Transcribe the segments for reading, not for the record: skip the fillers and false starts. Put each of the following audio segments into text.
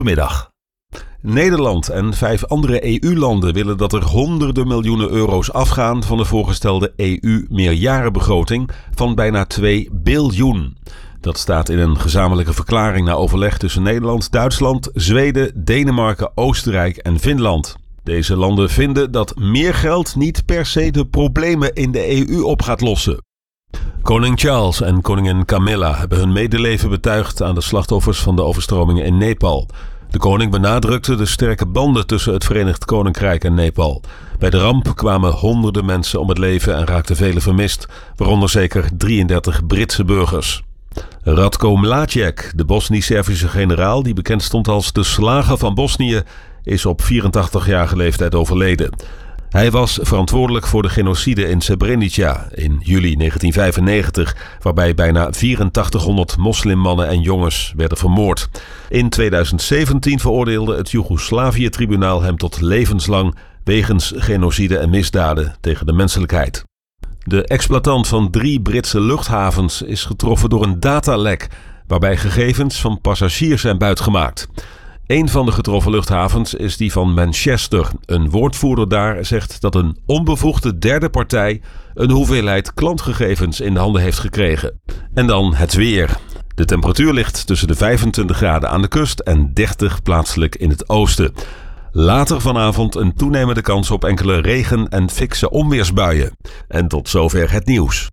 Goedemiddag. Nederland en 5 andere EU-landen willen dat er honderden miljoenen euro's afgaan van de voorgestelde EU-meerjarenbegroting van bijna 2 biljoen. Dat staat in een gezamenlijke verklaring na overleg tussen Nederland, Duitsland, Zweden, Denemarken, Oostenrijk en Finland. Deze landen vinden dat meer geld niet per se de problemen in de EU op gaat lossen. Koning Charles en koningin Camilla hebben hun medeleven betuigd aan de slachtoffers van de overstromingen in Nepal. De koning benadrukte de sterke banden tussen het Verenigd Koninkrijk en Nepal. Bij de ramp kwamen honderden mensen om het leven en raakten velen vermist, waaronder zeker 33 Britse burgers. Ratko Mladic, de Bosnisch-Servische generaal die bekend stond als de slager van Bosnië, is op 84-jarige leeftijd overleden. Hij was verantwoordelijk voor de genocide in Srebrenica in juli 1995, waarbij bijna 8400 moslimmannen en jongens werden vermoord. In 2017 veroordeelde het Joegoslavië-tribunaal hem tot levenslang wegens genocide en misdaden tegen de menselijkheid. De exploitant van 3 Britse luchthavens is getroffen door een datalek, waarbij gegevens van passagiers zijn buitgemaakt. Een van de getroffen luchthavens is die van Manchester. Een woordvoerder daar zegt dat een onbevoegde derde partij een hoeveelheid klantgegevens in handen heeft gekregen. En dan het weer. De temperatuur ligt tussen de 25 graden aan de kust en 30 plaatselijk in het oosten. Later vanavond een toenemende kans op enkele regen- en fikse onweersbuien. En tot zover het nieuws.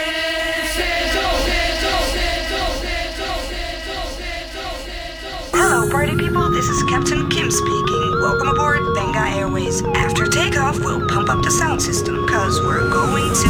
Hello party people, this is Captain Kim speaking. Welcome aboard Benga Airways. After takeoff, we'll pump up the sound system, cause we're going to